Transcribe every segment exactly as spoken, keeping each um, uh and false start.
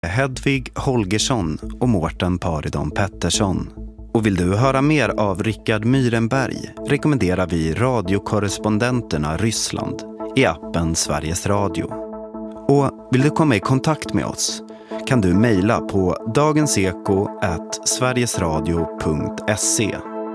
Hedvig Holgersson och Mårten Paridon Pettersson. Och vill du höra mer av Rickard Myrenberg rekommenderar vi radiokorrespondenterna Ryssland i appen Sveriges Radio. Och vill du komma i kontakt med oss kan du mejla på dagenseko at sverigesradio punkt se.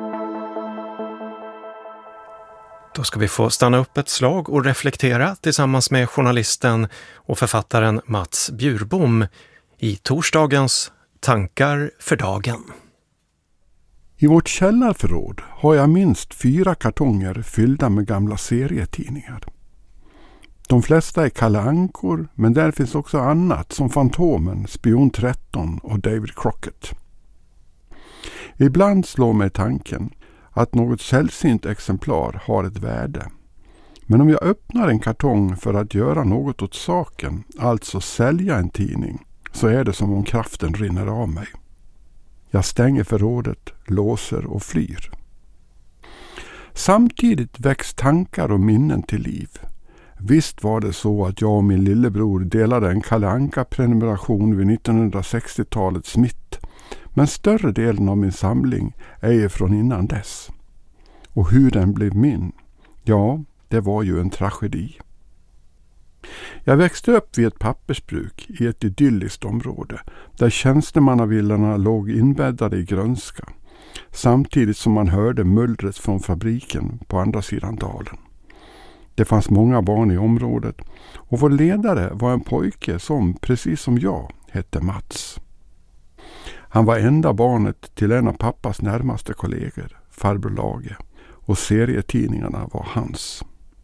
Då ska vi få stanna upp ett slag och reflektera tillsammans med journalisten och författaren Mats Bjurbom i torsdagens Tankar för dagen. I vårt källarförråd har jag minst fyra kartonger fyllda med gamla serietidningar. De flesta är Kalle Ankor, men där finns också annat som Fantomen, Spion tretton och David Crockett. Ibland slår mig tanken att något sällsynt exemplar har ett värde. Men om jag öppnar en kartong för att göra något åt saken, alltså sälja en tidning, så är det som om kraften rinner av mig. Jag stänger förrådet, låser och flyr. Samtidigt väcks tankar och minnen till liv. Visst var det så att jag och min lillebror delade en Kalle Anka-prenumeration vid nittonhundrasextiotalets mitt. Men större delen av min samling är ju från innan dess. Och hur den blev min, ja, det var ju en tragedi. Jag växte upp vid ett pappersbruk i ett idylliskt område där tjänstemannavillorna låg inbäddade i grönska, samtidigt som man hörde mullret från fabriken på andra sidan dalen. Det fanns många barn i området och vår ledare var en pojke som, precis som jag, hette Mats. Han var enda barnet till en av pappas närmaste kollegor, farbror Lage, och serietidningarna var hans.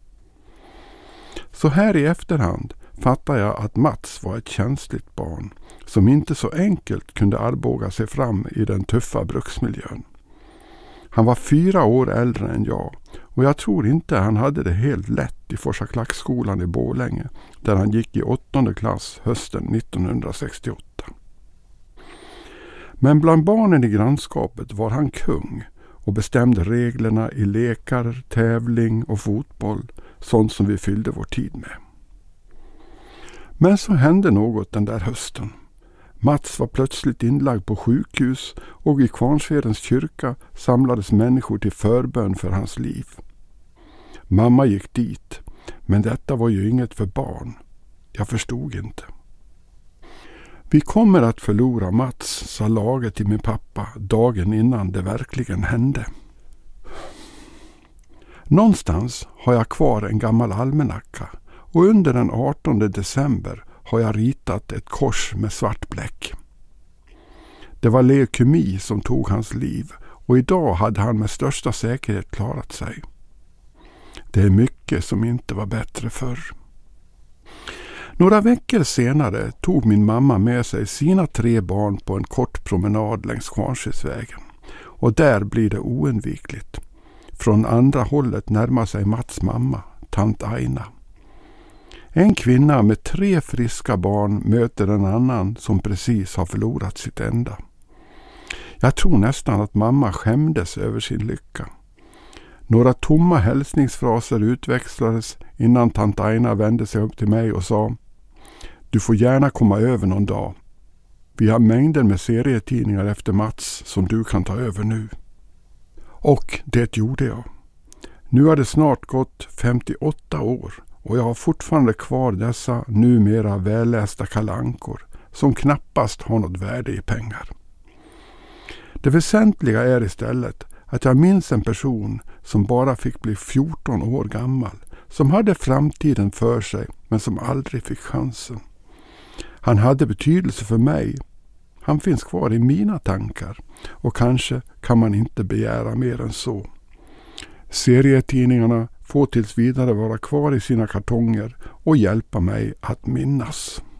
Så här i efterhand fattar jag att Mats var ett känsligt barn som inte så enkelt kunde armbåga sig fram i den tuffa bruksmiljön. Han var fyra år äldre än jag och jag tror inte han hade det helt lätt i Forsaklacksskolan i Borlänge där han gick i åttonde klass hösten nittonhundrasextioåtta. Men bland barnen i grannskapet var han kung och bestämde reglerna i lekar, tävling och fotboll, sånt som vi fyllde vår tid med. Men så hände något den där hösten. Mats var plötsligt inlagd på sjukhus och i Kvarnsvedens kyrka samlades människor till förbön för hans liv. Mamma gick dit, men detta var ju inget för barn. Jag förstod inte. Vi kommer att förlora Mats, sa Lage till min pappa dagen innan det verkligen hände. Någonstans har jag kvar en gammal almanacka och under den artonde december har jag ritat ett kors med svart bläck. Det var leukemi som tog hans liv och idag hade han med största säkerhet klarat sig. Det är mycket som inte var bättre förr. Några veckor senare tog min mamma med sig sina tre barn på en kort promenad längs Kvarnsvedsvägen. Och där blir det oundvikligt. Från andra hållet närmar sig Mats mamma, tant Aina. En kvinna med tre friska barn möter en annan som precis har förlorat sitt enda. Jag tror nästan att mamma skämdes över sin lycka. Några tomma hälsningsfraser utväxlades innan tant Aina vände sig upp till mig och sa: "Du får gärna komma över någon dag. Vi har mängder med serietidningar efter Mats som du kan ta över nu." Och det gjorde jag. Nu har det snart gått femtioåtta år och jag har fortfarande kvar dessa numera vällästa kalankor som knappast har något värde i pengar. Det väsentliga är istället att jag minns en person som bara fick bli fjorton år gammal, som hade framtiden för sig men som aldrig fick chansen. Han hade betydelse för mig. Han finns kvar i mina tankar och kanske kan man inte begära mer än så. Serietidningarna får tills vidare vara kvar i sina kartonger och hjälpa mig att minnas.